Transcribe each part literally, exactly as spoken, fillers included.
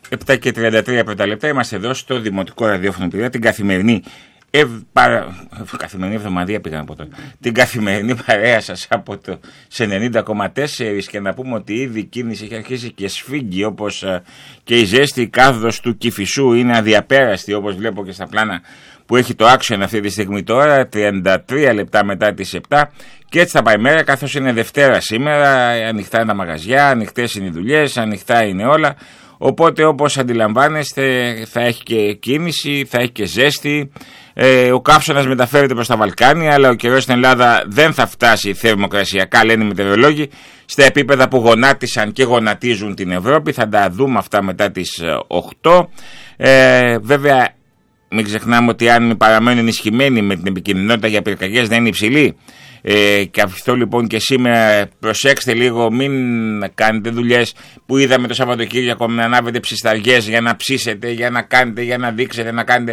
επτά και τριάντα τρία πρώτα λεπτά. Είμαστε εδώ στο Δημοτικό Ραδιόφωνο Πειραιά, την καθημερινή, ευ... παρα... καθημερινή εβδομαδία πήγα από το... την καθημερινή παρέα σας από το ενενήντα κόμμα τέσσερα, και να πούμε ότι ήδη η κίνηση έχει αρχίσει και σφίγγει, όπως και η ζέστη. Η κάθοδος του Κηφισού είναι αδιαπέραστη, όπως βλέπω και στα πλάνα που έχει το Action αυτή τη στιγμή τώρα, τριάντα τρία λεπτά μετά τις επτά, και έτσι θα πάει η μέρα, καθώς είναι Δευτέρα σήμερα, ανοιχτά είναι τα μαγαζιά, ανοιχτές είναι οι δουλειές, ανοιχτά είναι όλα. Οπότε, όπως αντιλαμβάνεστε, θα έχει και κίνηση, θα έχει και ζέστη. Ε, ο καύσωνας μεταφέρεται προς τα Βαλκάνια, αλλά ο καιρός στην Ελλάδα δεν θα φτάσει θερμοκρασιακά, λένε οι μετεωρολόγοι, στα επίπεδα που γονάτισαν και γονατίζουν την Ευρώπη. Θα τα δούμε αυτά μετά τις οκτώ. Ε, βέβαια, μην ξεχνάμε ότι αν παραμένουν ενισχυμένοι με την επικινδυνότητα για πυρκαγιές να είναι υψηλή. Ε, και αυτό λοιπόν και σήμερα, προσέξτε λίγο, μην κάνετε δουλειές που είδαμε το Σαββατοκύριακο, να ανάβετε ψισταριές για να ψήσετε, για να κάνετε, για να δείξετε, να κάνετε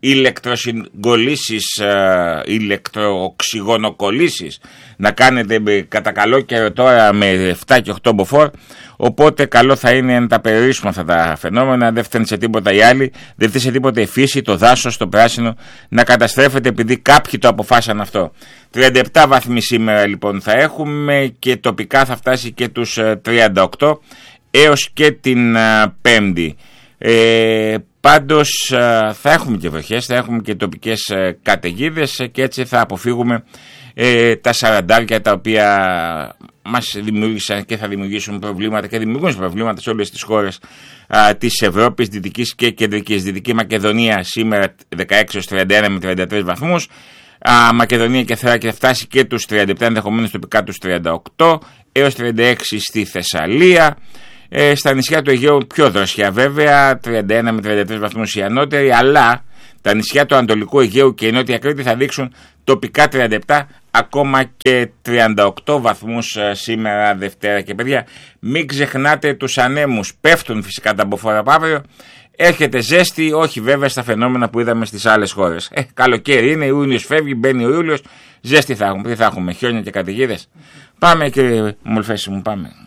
ηλεκτροσυγκολήσεις, ε, ηλεκτρооξυγονοκολλήσεις, να κάνετε κατά καλό καιρό τώρα με επτά και οκτώ μποφόρ. Οπότε καλό θα είναι να τα περιορίσουμε αυτά τα φαινόμενα. Δεν φταίνει σε τίποτα οι άλλοι, δεν φταίνει σε τίποτα η φύση, το δάσος, το πράσινο να καταστρέφεται επειδή κάποιοι το αποφάσισαν αυτό. τριάντα επτά βαθμοί σήμερα λοιπόν θα έχουμε, και τοπικά θα φτάσει και τους τριάντα οκτώ έως και την Πέμπτη. Ε, πάντως θα έχουμε και βροχές, θα έχουμε και τοπικές καταιγίδες, και έτσι θα αποφύγουμε ε, τα σαραντάρια τα οποία μας δημιούργησαν και θα δημιουργήσουν προβλήματα και δημιουργούν προβλήματα σε όλες τις χώρες α, της Ευρώπης, Δυτικής και Κεντρικής. Δυτική Μακεδονία σήμερα δεκαέξι έως τριάντα ένα με τριάντα τρεις βαθμούς. Α, Μακεδονία και Θράκη θα φτάσει και τους τριάντα επτά, ενδεχομένως τοπικά τους τριάντα οκτώ έως τριάντα έξι στη Θεσσαλία. Ε, στα νησιά του Αιγαίου πιο δροσιά βέβαια, τριάντα ένα με τριάντα τρεις βαθμούς οι ανώτεροι, αλλά τα νησιά του Ανατολικού Αιγαίου και η Νότια Κρήτη θα δείξουν τοπικά τριάντα επτά ακόμα και τριάντα οκτώ βαθμούς σήμερα Δευτέρα. Και παιδιά, μην ξεχνάτε τους ανέμους, πέφτουν φυσικά τα μποφόρ από αύριο. Έρχεται ζέστη, όχι βέβαια στα φαινόμενα που είδαμε στις άλλες χώρες. Ε, καλοκαίρι είναι, Ιούνιος φεύγει, μπαίνει ο Ιούλιος, ζέστη θα έχουμε. Τι θα έχουμε, χιόνια και καταιγίδες? Πάμε κύριε Μολφέση μου, πάμε.